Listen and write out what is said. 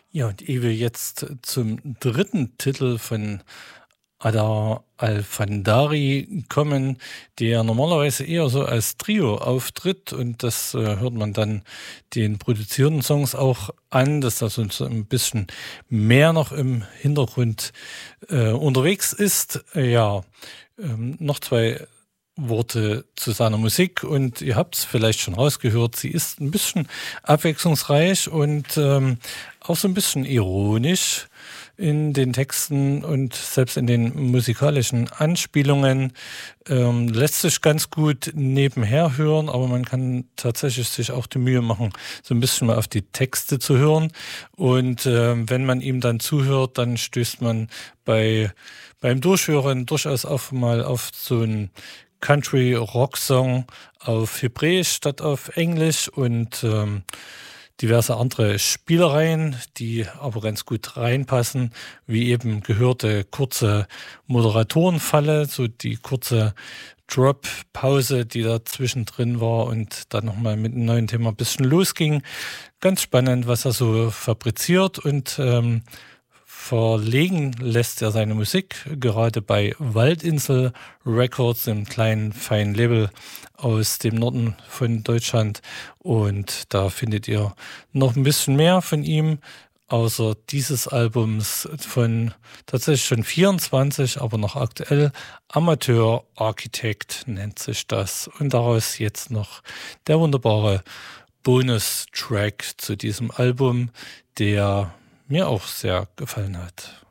Ja, und ehe wir jetzt zum dritten Titel von Adar Al-Fandari kommen, der normalerweise eher so als Trio auftritt und das hört man dann den produzierten Songs auch an, dass da so ein bisschen mehr noch im Hintergrund unterwegs ist. Noch zwei Worte zu seiner Musik und ihr habt es vielleicht schon rausgehört, sie ist ein bisschen abwechslungsreich und auch so ein bisschen ironisch in den Texten und selbst in den musikalischen Anspielungen. Lässt sich ganz gut nebenher hören, aber man kann tatsächlich sich auch die Mühe machen, so ein bisschen mal auf die Texte zu hören. Und wenn man ihm dann zuhört, dann stößt man beim Durchhören durchaus auch mal auf so einen Country-Rock-Song auf Hebräisch statt auf Englisch und diverse andere Spielereien, die aber ganz gut reinpassen, wie eben gehörte kurze Moderatorenfalle, so die kurze Drop-Pause, die da zwischendrin war und dann nochmal mit einem neuen Thema ein bisschen losging. Ganz spannend, was er so fabriziert und verlegen lässt er seine Musik, gerade bei Waldinsel Records, dem kleinen, feinen Label aus dem Norden von Deutschland. Und da findet ihr noch ein bisschen mehr von ihm, außer dieses Albums von tatsächlich schon 24, aber noch aktuell. Amateur Architect nennt sich das. Und daraus jetzt noch der wunderbare Bonus-Track zu diesem Album, der mir auch sehr gefallen hat.